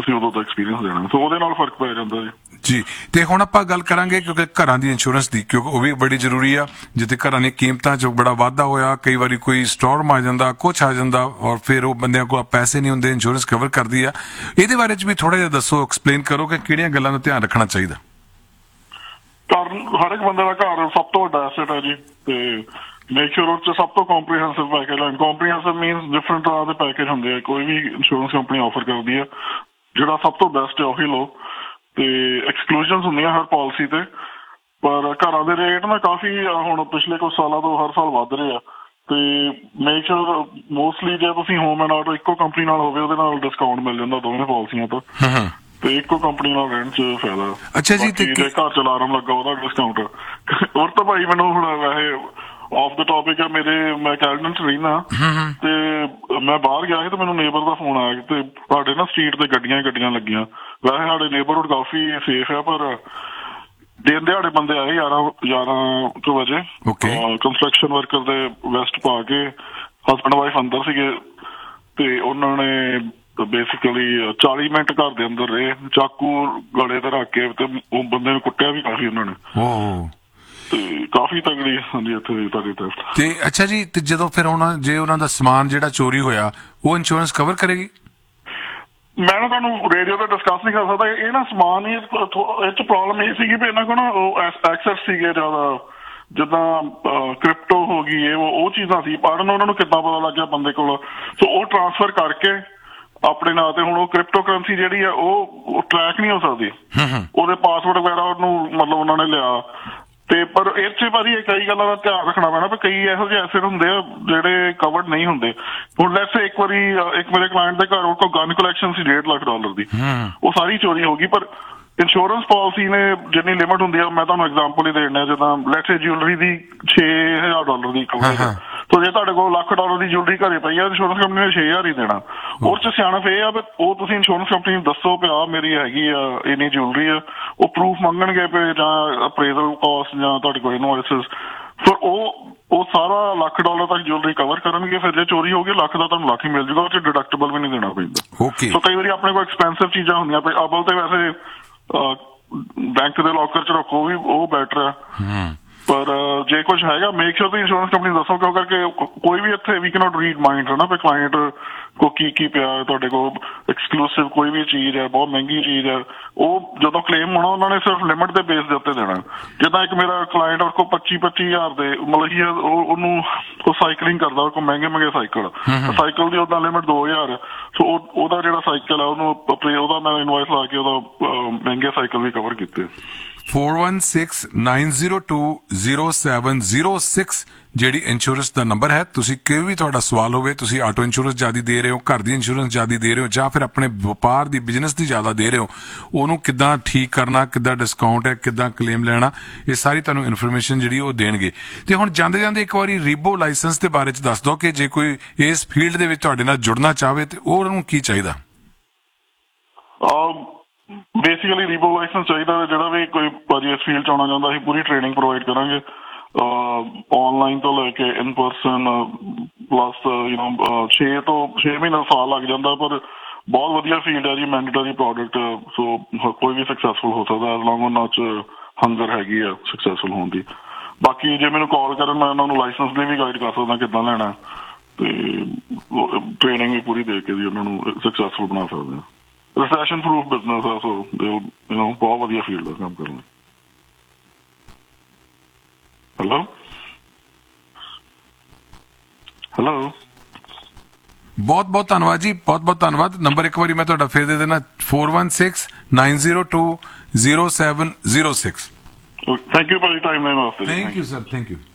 ਤੁਸੀਂ ਉਦੋਂ ਦਾ ਐਕਸਪੀਰੀਅੰਸ ਦੇਣਾ, ਸੋ ਉਹਦੇ ਨਾਲ ਫਰਕ ਪੈ ਜਾਂਦਾ ਜੀ। ਤੇ ਹੁਣ ਆਪਾਂ ਗੱਲ ਕਰਾਂਗੇ ਕਿਉਂਕਿ ਘਰਾਂ ਦੀ ਇੰਸ਼ੋਰੈਂਸ ਦੀ, ਕਿਉਂਕਿ ਉਹ ਵੀ ਬੜੀ ਜ਼ਰੂਰੀ ਆ। ਜਿੱਥੇ ਘਰਾਂ ਦੀਆਂ ਕੀਮਤਾਂ 'ਚ ਬੜਾ ਵਾਧਾ ਹੋਇਆ, ਕਈ ਵਾਰੀ ਕੋਈ ਸਟੋਰਮ ਆ ਜਾਂਦਾ, ਕੁਛ ਆ ਜਾਂਦਾ, ਔਰ ਫਿਰ ਉਹ ਬੰਦਿਆਂ ਕੋਲ ਪੈਸੇ ਨਹੀਂ ਹੁੰਦੇ, ਇੰਸ਼ੋਰੈਂਸ ਕਵਰ ਕਰਦੀ ਆ। ਇਹਦੇ ਬਾਰੇ 'ਚ ਵੀ ਥੋੜਾ ਜਿਹਾ ਦੱਸੋ, ਐਕਸਪਲੇਨ ਕਰੋ ਕਿ ਕਿਹੜੀਆਂ ਗੱਲਾਂ ਦਾ ਧਿਆਨ ਰੱਖਣਾ ਚਾਹੀਦਾ। ਘਰ ਹਰ ਇੱਕ ਬੰਦੇ ਦਾ ਘਰ ਸਭ ਤੋਂ ਵੱਡਾ ਐਸੈਟ ਹੈ ਜੀ, ਤੇ ਮੇਕ ਸ਼ੋਰ ਉਹ 'ਚ ਸਭ ਤੋਂ ਕੰਪਰੀਹੈਂਸਿਵ ਪੈਕੇਜ ਹੈ। ਕੰਪਰੀਹੈਂਸਿਵ ਮੀਨਸ ਡਿਫਰੈਂਟ ਤਰ੍ਹਾਂ ਦੇ ਪੈਕੇਜ ਹੁੰਦੇ ਆ, ਕੋਈ ਵੀ ਇੰਸ਼ੋਰੈਂਸ ਕੰਪਨੀ ਆਫਰ ਕਰਦੀ ਹੈ, ਜਿਹੜਾ ਸਭ ਤੋਂ ਬੈਸਟ ਹੈ ਉਹੀ ਲਓ। ਤੇ ਐਕਸਕਲੂਜਨਸ ਹੁੰਦੀਆਂ ਹਰ ਪਾਲਿਸੀ ਤੇ, ਪਰ ਘਰਾਂ ਦੇ ਰੇਟ ਨਾ ਕਾਫੀ ਹੁਣ ਪਿਛਲੇ ਕੁਝ ਸਾਲਾਂ ਤੋਂ ਹਰ ਸਾਲ ਵੱਧ ਰਹੇ ਆ। ਤੇ ਮੇਕ ਸ਼ੋਰ ਮੋਸਟਲੀ ਜੇ ਤੁਸੀਂ ਹੋਮ ਐਂਡ ਆਟੋ ਇੱਕੋ ਕੰਪਨੀ ਨਾਲ ਹੋਵੇ, ਉਹਦੇ ਨਾਲ ਡਿਸਕਾਊਂਟ ਮਿਲ ਜਾਂਦਾ ਦੋਵੇਂ ਪਾਲਿਸੀਆਂ ਤੋਂ, ਤੇ ਇੱਕੋ ਕੰਪਨੀ ਨਾਲ ਰਹਿਣ 'ਚ ਫਾਇਦਾ। ਅੱਛਾ ਜੀ। ਜੇ ਘਰ ਚ ਅਲਾਰਮ ਲੱਗਾ ਉਹਦਾ ਡਿਸਕਾਊਂਟ। ਹੋਰ ਤਾਂ ਭਾਈ ਮੈਨੂੰ ਹੁਣ ਵੈਸੇ ਆਫ ਦਾ ਟੌਪਿਕ ਹੈ, ਮੈਂ ਕੈਲਡਨ 'ਚ ਰਹਿਣਾ, ਤੇ ਮੈਂ ਬਾਹਰ ਗਿਆ ਸੀ ਤੇ ਮੈਨੂੰ ਨੇਬਰ ਦਾ ਫੋਨ ਆਇਆ ਤੇ ਸਾਡੇ ਨਾ ਸਟਰੀਟ ਤੇ ਗੱਡੀਆਂ ਲੱਗੀਆਂ। ਵੈਸੇ ਸਾਡੇ ਨੇਬਰਹੁੱਡ ਕਾਫੀ ਸੇਫ ਹੈ, ਪਰ ਦਿਨ ਦਿਹਾੜੇ ਬੰਦੇ ਆਏ 11 ਕੁ ਵਜੇ, ਕੰਸਟਰਕਸ਼ਨ ਵਰਕਰ ਦੇ ਵੈਸਟ ਪਾ ਕੇ, ਹਸਬੈਂਡ ਵਾਈਫ ਅੰਦਰ ਸੀਗੇ, ਤੇ ਉਹਨਾਂ ਨੇ ਬੇਸਿਕਲੀ 40 ਮਿੰਟ ਘਰ ਦੇ ਅੰਦਰ ਰਹੇ, ਚਾਕੂ ਗਲੇ ਤੇ ਰੱਖ ਕੇ, ਤੇ ਉਹ ਬੰਦੇ ਨੂੰ ਕੁੱਟਿਆ ਵੀ ਕਾਫੀ ਉਹਨਾਂ ਨੇ, ਤੇ ਕਾਫੀ ਤਗੜੀ ਹੁੰਦੀ ਇੱਥੇ ਤੁਹਾਡੀ ਤਰਫ। ਤੇ ਅੱਛਾ ਜੀ, ਤੇ ਜਦੋਂ ਫਿਰ ਜੇ ਉਹਨਾਂ ਦਾ ਸਮਾਨ ਜਿਹੜਾ ਚੋਰੀ ਹੋਇਆ, ਉਹ ਇੰਸ਼ੋਰੈਂਸ ਕਵਰ ਕਰੇਗੀ? ਮੈਂ ਨਾ ਤੁਹਾਨੂੰ ਰੇਡੀਓ ਤੇ ਡਿਸਕਸ ਨਹੀਂ ਕਰ ਸਕਦਾ। ਇਹ ਨਾ ਸਮਾਨ ਹੀ ਇਹ 'ਚ ਪ੍ਰੋਬਲਮ ਇਹ ਸੀਗੀ ਵੀ ਇਹਨਾਂ ਕੋਲ ਨਾ ਉਹ ਐਕਸੈਸ ਸੀਗੇ ਜ਼ਿਆਦਾ, ਜਿੱਦਾਂ ਕ੍ਰਿਪਟੋ ਹੋ ਗਈ, ਉਹ ਚੀਜ਼ਾਂ ਸੀ, ਪਰ ਉਹਨਾਂ ਨੂੰ ਕਿੱਦਾਂ ਪਤਾ ਲੱਗਿਆ ਬੰਦੇ ਕੋਲ, ਸੋ ਉਹ ਟ੍ਰਾਂਸਫਰ ਕਰਕੇ ਆਪਣੇ ਨਾਂ ਤੇ। ਹੁਣ ਉਹ ਕ੍ਰਿਪਟੋ ਕਰੰਸੀ ਜਿਹੜੀ ਆ ਉਹ ਟਰੈਕ ਨਹੀਂ ਹੋ ਸਕਦੀ, ਉਹਦੇ ਪਾਸਵਰਡ ਵਗੈਰਾ ਉਹਨੂੰ ਮਤਲਬ ਉਹਨਾਂ ਨੇ ਲਿਆ। ਤੇ ਪਰ ਇਹ 'ਚ ਭਾਜੀ ਕਈ ਗੱਲਾਂ ਦਾ ਧਿਆਨ ਰੱਖਣਾ ਪੈਣਾ, ਵੀ ਕਈ ਇਹੋ ਜਿਹੇ ਐਸੇਟ ਹੁੰਦੇ ਆ ਜਿਹੜੇ ਕਵਰਡ ਨਹੀਂ ਹੁੰਦੇ। ਹੁਣ ਲੈਟਸ ਸੇ ਇੱਕ ਮੇਰੇ ਕਲਾਇੰਟ ਦੇ ਘਰ ਉਹ ਕੋਲ ਗਨ ਕਲੈਕਸ਼ਨ ਸੀ $1.5 ਲੱਖ ਦੀ, ਉਹ ਸਾਰੀ ਚੋਰੀ ਹੋ ਗਈ। ਪਰ ਇੰਸ਼ੋਰੈਂਸ ਪਾਲਿਸੀ ਨੇ ਜਿੰਨੀ ਲਿਮਿਟ ਹੁੰਦੀ ਆ, ਮੈਂ ਤੁਹਾਨੂੰ ਐਗਜ਼ਾਮਪਲ ਹੀ ਦੇ ਦਿੰਦਾ, ਜਿੱਦਾਂ let's say jewellery the $6,000 the coverage, ਤੇ ਜੇ ਤੁਹਾਡੇ ਕੋਲ $1 ਲੱਖ ਦੀ ਜਿਊਲਰੀ ਘਰੇ ਪਈ ਆ, ਇੰਸ਼ੋਰੈਂਸ ਕੰਪਨੀ ਨੇ 6,000 ਹੀ ਦੇਣਾ। ਉਹ 'ਚ ਸਿਆਣਪ ਇਹ ਆ ਵੀ ਉਹ ਤੁਸੀਂ ਇੰਸ਼ੋਰੈਂਸ ਕੰਪਨੀ ਨੂੰ ਦੱਸੋ ਪਿਆ ਮੇਰੀ ਹੈਗੀ ਆ ਇੰਨੀ ਜਿਊਲਰੀ ਆ, ਉਹ ਪ੍ਰੂਫ ਮੰਗਣਗੇ ਪਏ, ਜਾਂ ਅਪਰੇਜ਼ਲ ਕਾਸਟ, ਜਾਂ ਤੁਹਾਡੇ ਕੋਲ ਇਨਵੌਇਸਿਸ, ਫਿਰ ਉਹ ਸਾਰਾ $1 ਲੱਖ ਤੱਕ ਜਿਊਲਰੀ ਕਵਰ ਕਰਨਗੇ। ਫਿਰ ਜੇ ਚੋਰੀ ਹੋ ਗਈ ਲੱਖ ਦਾ, ਤੁਹਾਨੂੰ ਲੱਖ ਹੀ ਮਿਲ ਜੂਗਾ, ਉਹ 'ਚ ਡਿਡਕਟੇਬਲ ਵੀ ਨਹੀਂ ਦੇਣਾ ਪੈਂਦਾ। ਸੋ ਕਈ ਵਾਰੀ ਆਪਣੇ ਕੋਲ ਐਕਸਪੈਂਸਿਵ ਚੀਜ਼ਾਂ ਹੁੰਦੀਆਂ, ਅਬਲ ਤੇ ਵੈਸੇ ਬੈਂਕ ਦੇ ਲੋਕਰ 'ਚ ਰੱਖੋ, ਵੀ ਉਹ ਬੈਟਰ ਆ। ਪਰ ਜੇ ਕੁਝ ਹੈਗਾ, ਮੇਕ ਸ਼ੋਰ ਤੁਸੀਂ ਇੰਸ਼ੋਰੈਂਸ ਕੰਪਨੀ ਦੱਸੋ, ਕਿਉਂ ਕਰਕੇ ਕੋਈ ਵੀ ਇੱਥੇ ਵੀ ਕੈਨੋਟ ਰੀਡ ਮਾਈਂਡ ਹੈ ਨਾ, ਵੀ ਕਲਾਇੰਟ ਕੋ ਕੀ ਪਿਆ ਤੁਹਾਡੇ ਕੋਲ ਐਕਸਕਲੂਸਿਵ ਕੋਈ ਵੀ ਚੀਜ਼ ਹੈ, ਬਹੁਤ ਮਹਿੰਗੀ ਚੀਜ਼ ਹੈ, ਉਹ ਜਦੋਂ ਕਲੇਮ ਹੋਣਾ ਉਹਨਾਂ ਨੇ ਸਿਰਫ ਲਿਮਿਟ ਦੇ ਬੇਸ ਦੇ ਉੱਤੇ ਦੇਣਾ। ਜਿੱਦਾਂ ਇੱਕ ਮੇਰਾ ਕਲਾਇੰਟ ਉਹ ਕੋਲ 25,000 ਦੇ ਮਤਲਬ ਉਹਨੂੰ ਉਹ ਸਾਈਕਲਿੰਗ ਕਰਦਾ, ਉਹ ਕੋਲ ਮਹਿੰਗੇ ਸਾਈਕਲ ਦੀ ਉਹਦਾ ਲਿਮਿਟ 2,000, ਸੋ ਉਹਦਾ ਜਿਹੜਾ ਸਾਈਕਲ ਹੈ ਉਹਦਾ ਮੈਂ ਇਨਵਾਇਸ ਲਾ ਕੇ ਉਹਦਾ ਮਹਿੰਗੇ ਸਾਈਕਲ ਵੀ ਕਵਰ ਕੀਤੇ। 4169020706 ਜਿਹੜੀ ਇੰਸ਼ੋਰੈਂਸ ਦਾ ਨੰਬਰ ਹੈ। ਤੁਸੀਂ ਕੋਈ ਵੀ ਤੁਹਾਡਾ ਸਵਾਲ ਹੋਵੇ, ਤੁਸੀਂ ਆਟੋ ਇੰਸ਼ੋਰੈਂਸ ਜ਼ਿਆਦਾ ਦੇ ਰਹੇ ਹੋ, ਘਰ ਦੀ ਇੰਸ਼ੋਰੈਂਸ ਜ਼ਿਆਦਾ ਦੇ ਰਹੇ ਹੋ, ਜਾਂ ਫਿਰ ਆਪਣੇ ਵਪਾਰ ਦੀ ਬਿਜ਼ਨਸ ਦੀ ਜ਼ਿਆਦਾ ਦੇ ਰਹੇ ਹੋ, ਉਹਨੂੰ ਕਿੱਦਾਂ ਠੀਕ ਕਰਨਾ, ਕਿੱਦਾਂ ਡਿਸਕਾਊਂਟ ਹੈ, ਕਿੱਦਾਂ ਕਲੇਮ ਲੈਣਾ, ਇਹ ਸਾਰੀ ਤੁਹਾਨੂੰ ਇਨਫੋਰਮੇਸ਼ਨ ਜਿਹੜੀ ਉਹ ਦੇਣਗੇ। ਤੇ ਹੁਣ ਜਾਂਦੇ ਇੱਕ ਵਾਰੀ ਰੀਬੋ ਲਾਇਸੈਂਸ ਦੇ ਬਾਰੇ 'ਚ ਦੱਸ ਦਿਓ ਕਿ ਜੇ ਕੋਈ ਇਸ ਫੀਲਡ ਦੇ ਵਿੱਚ ਤੁਹਾਡੇ ਨਾਲ ਜੁੜਨਾ ਚਾਹਵੇ ਤੇ ਉਹਨੂੰ ਕੀ ਚਾਹੀਦਾ? ਬੇਸਿਕਲੀ ਰੀਬੋ ਲਾਇਸੈਂਸ ਚਾਹੀਦਾ। ਜਿਹੜਾ ਵੀ ਕੋਈ ਭਾਜੀ ਇਸ ਫੀਲਡ 'ਚ ਆਉਣਾ ਚਾਹੁੰਦਾ, ਅਸੀਂ ਪੂਰੀ ਟ੍ਰੇਨਿੰਗ ਪ੍ਰੋਵਾਈਡ ਕਰਾਂਗੇ, ਆਨਲਾਈਨ ਤੋਂ ਲੈ ਕੇ ਇਨ ਪਰਸਨ, ਪਲੱਸ 6 ਮਹੀਨੇ ਸਾਲ ਲੱਗ ਜਾਂਦਾ, ਪਰ ਬਹੁਤ ਵਧੀਆ ਫੀਲਡ ਹੈ ਜੀ, ਮੈਂਡੇਟਰੀ ਪ੍ਰੋਡਕਟ। ਸੋ ਕੋਈ ਵੀ ਸਕਸੈਸਫੁਲ ਹੋ ਸਕਦਾ ਐਜ਼ ਲੌਂਗ ਉਹਨਾਂ 'ਚ ਹੰਗਰ ਹੈਗੀ ਆ ਸਕਸੈਸਫੁਲ ਹੋਣ ਦੀ। ਬਾਕੀ ਜੇ ਮੈਨੂੰ ਕਾਲ ਕਰਨ, ਮੈਂ ਉਹਨਾਂ ਨੂੰ ਲਾਇਸੈਂਸ ਲਈ ਵੀ ਗਾਈਡ ਕਰ ਸਕਦਾ ਕਿੱਦਾਂ ਲੈਣਾ, ਤੇ ਟ੍ਰੇਨਿੰਗ ਵੀ ਪੂਰੀ ਦੇ ਕੇ ਜੀ ਉਹਨਾਂ ਨੂੰ ਸਕਸੈਸਫੁਲ ਬਣਾ ਸਕਦੇ ਹਾਂ। ਰਿਸੈਸ਼ਨ ਪ੍ਰੂਫ ਬਿਜ਼ਨਸ ਆ, ਸੋ ਬਹੁਤ ਵਧੀਆ ਫੀਲਡ ਦਾ ਕੰਮ ਕਰਨ ਲਈ। ਹੈਲੋ ਬਹੁਤ ਧੰਨਵਾਦ ਜੀ, ਬਹੁਤ ਧੰਨਵਾਦ। ਨੰਬਰ ਇੱਕ ਵਾਰੀ ਮੈਂ ਤੁਹਾਡਾ ਫੇਰ ਦੇ ਦੇਣਾ, 4169020706। ਥੈਂਕ ਯੂ ਭਾਜੀ ਟਾਈਮ ਦੇਣ ਵਾਸਤੇ। Thank you sir, thank you.